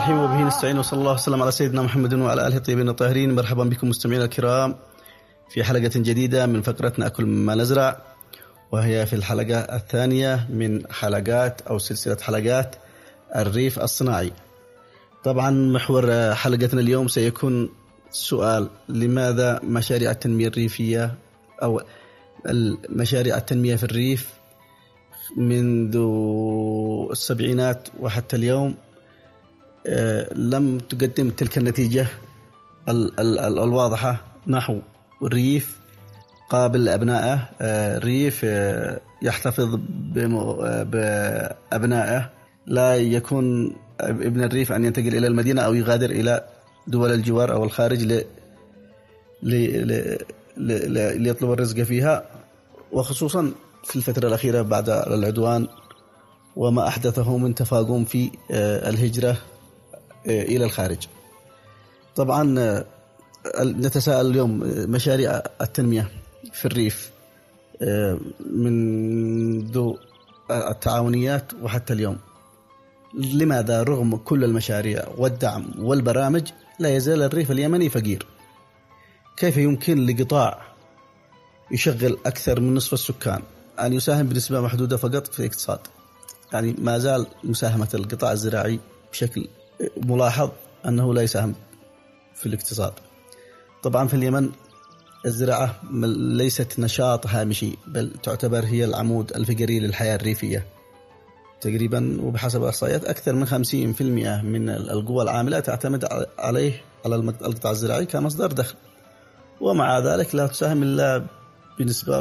الرحيم وبه نستعين وصلى الله وسلم على سيدنا محمد وعلى آله الطيبين الطاهرين. مرحبا بكم مستمعينا الكرام في حلقة جديدة من فقرتنا أكل ما نزرع، وهي في الحلقة الثانية من حلقات أو سلسلة حلقات الريف الصناعي. طبعا محور حلقتنا اليوم سيكون سؤال: لماذا مشاريع التنمية الريفية أو مشاريع التنمية في الريف منذ السبعينات وحتى اليوم لم تقدم تلك النتيجة الواضحة نحو الريف قابل لأبنائه، ريف يحتفظ بأبنائه، لا يكون ابن الريف أن ينتقل إلى المدينة أو يغادر إلى دول الجوار أو الخارج ليطلب الرزق فيها، وخصوصا في الفترة الأخيرة بعد العدوان وما أحدثه من تفاقم في الهجرة إلى الخارج. طبعا نتساءل اليوم: مشاريع التنمية في الريف منذ التعاونيات وحتى اليوم، لماذا رغم كل المشاريع والدعم والبرامج لا يزال الريف اليمني فقير؟ كيف يمكن لقطاع يشغل أكثر من نصف السكان أن يساهم بنسبة محدودة فقط في الاقتصاد؟ يعني ما زال مساهمة القطاع الزراعي بشكل ملاحظ أنه لا يساهم في الاقتصاد. طبعا في اليمن الزراعة ليست نشاط هامشي، بل تعتبر هي العمود الفقري للحياة الريفية تقريبا، وبحسب الإحصائيات أكثر من 50% من القوى العاملة تعتمد على القطاع الزراعي كمصدر دخل، ومع ذلك لا تساهم إلا بنسبة